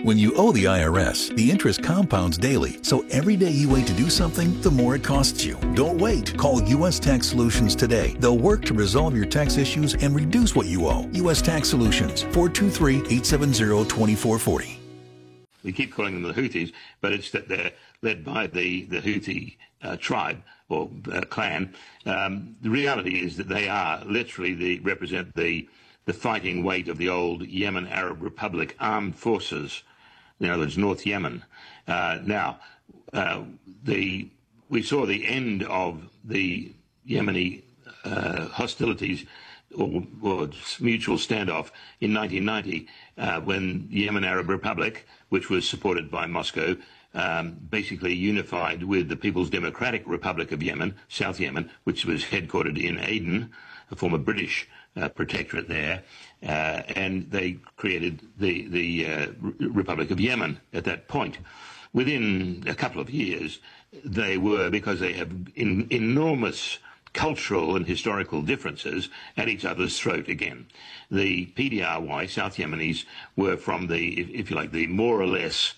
When you owe the IRS, the interest compounds daily, so every day you wait to do something, the more it costs you. Don't wait. Call U.S. Tax Solutions today. They'll work to resolve your tax issues and reduce what you owe. U.S. Tax Solutions, 423-870-2440. We keep calling them the Houthis, but it's that they're led by the Houthi tribe or clan. The reality is that they are literally represent the fighting weight of the old Yemen Arab Republic armed forces. In other words, North Yemen. We saw the end of the Yemeni hostilities or mutual standoff in 1990 when the Yemen Arab Republic, which was supported by Moscow, basically unified with the People's Democratic Republic of Yemen, South Yemen, which was headquartered in Aden, a former British protectorate there, and they created the Republic of Yemen at that point. Within a couple of years, they were, because they have enormous cultural and historical differences, at each other's throat again. The PDRY, South Yemenis, were from if you like, the more or less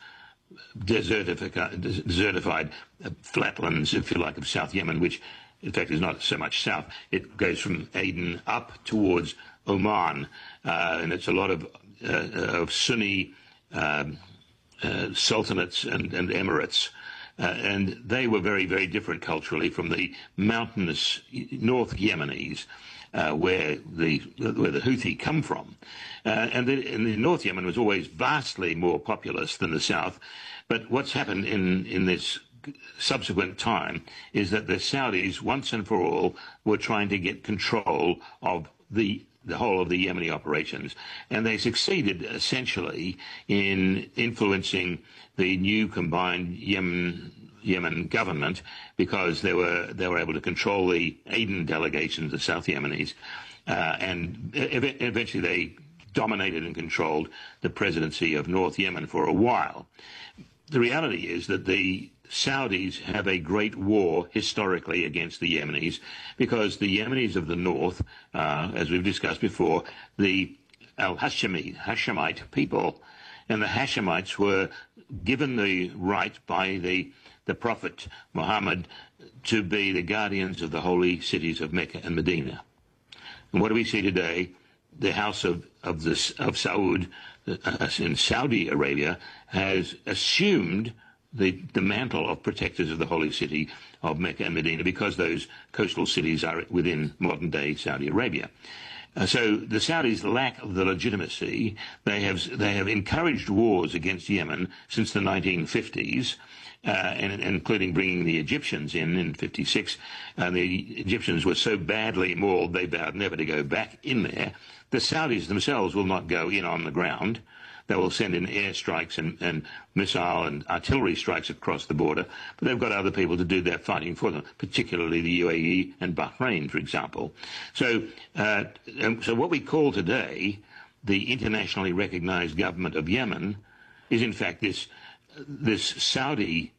desertified flatlands, if you like, of South Yemen, which in fact is not so much south. It goes from Aden up towards Oman, and it's a lot of Sunni sultanates and emirates. And they were very, very different culturally from the mountainous North Yemenis, where the Houthi come from. And the North Yemen was always vastly more populous than the south. But what's happened in this subsequent time is that the Saudis, once and for all, were trying to get control of the whole of the Yemeni operations. And they succeeded essentially in influencing the new combined Yemen government because they were able to control the Aden delegations, the South Yemenis, and eventually they dominated and controlled the presidency of North Yemen for a while. The reality is that the Saudis have a great war historically against the Yemenis because the Yemenis of the north, as we've discussed before, the Hashemite people, and the Hashemites were given the right by the Prophet Muhammad to be the guardians of the holy cities of Mecca and Medina. And what do we see today? The House of Saud in Saudi Arabia has assumed the mantle of protectors of the holy city of Mecca and Medina because those coastal cities are within modern-day Saudi Arabia. So the Saudis lack the legitimacy. They have encouraged wars against Yemen since the 1950s, and including bringing the Egyptians in 56. The Egyptians were so badly mauled they vowed never to go back in there. The Saudis themselves will not go in on the ground. They will send in airstrikes and missile and artillery strikes across the border, but they've got other people to do that fighting for them, particularly the UAE and Bahrain, for example. So what we call today the internationally recognized government of Yemen is in fact this Saudi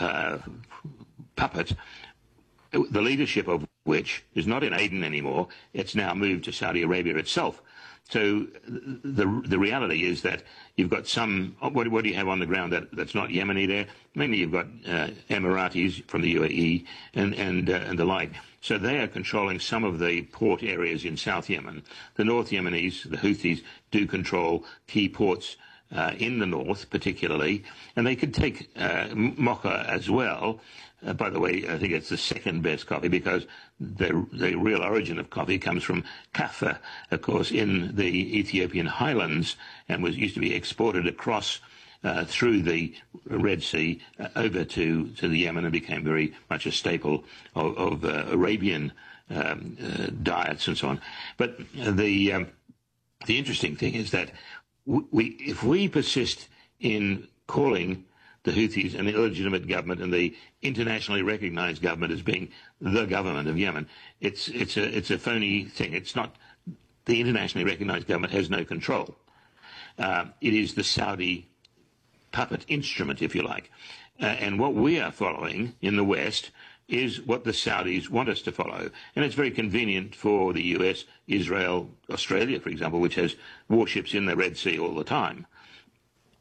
puppet, the leadership of which is not in Aden anymore. It's now moved to Saudi Arabia itself. So the reality is that you've got some. What do you have on the ground that's not Yemeni there? Mainly you've got Emiratis from the UAE and the like. So they are controlling some of the port areas in South Yemen. The North Yemenis, the Houthis, do control key ports in the north, particularly, and they could take Mocha as well. By the way, I think it's the second best coffee because the real origin of coffee comes from Kaffa, of course, in the Ethiopian highlands, and used to be exported across through the Red Sea over to the Yemen and became very much a staple of Arabian diets and so on. But the interesting thing is that if we persist in calling the Houthis an illegitimate government and the internationally recognized government as being the government of Yemen, it's a phony thing. It's not. The internationally recognized government has no control. It is the Saudi puppet instrument, if you like. And what we are following in the West is what the Saudis want us to follow. And it's very convenient for the US, Israel, Australia, for example, which has warships in the Red Sea all the time.